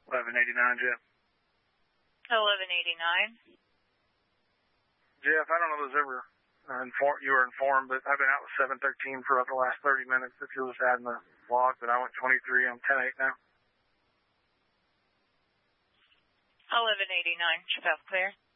1189, Jeff. 1189. Jeff, I don't know if there's ever you were informed, but I've been out with 713 for the last 30 minutes. If you'll just add in the log, but I went 23. I'm 10-8 now. 1189. Should have clear.